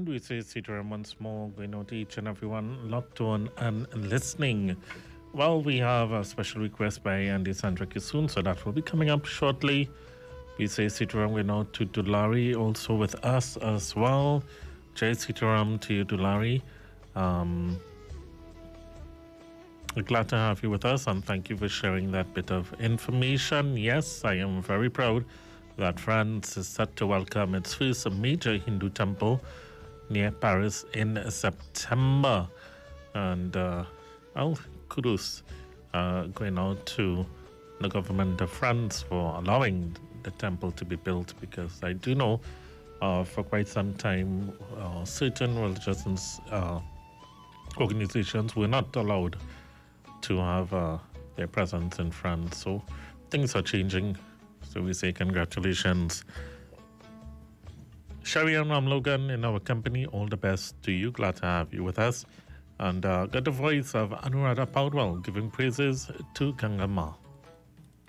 And we say Sitaram once more, going out to each and everyone locked on and listening. Well, we have a special request by Andy Sandra Kisoon, so that will be coming up shortly. We say Sitaram, we're now to Dulari also with us as well. Jai Sitaram to you, Dulari. We're glad to have you with us and thank you for sharing that bit of information. Yes, I am very proud that France is set to welcome its first major Hindu temple near Paris in September. And, kudos going out to the government of France for allowing the temple to be built, because I do know for quite some time certain religious organizations were not allowed to have their presence in France. So things are changing. So we say congratulations. Sherry and Ram Logan in our company, all the best to you. Glad to have you with us. And got the voice of Anuradha Paudwell giving praises to Gangama.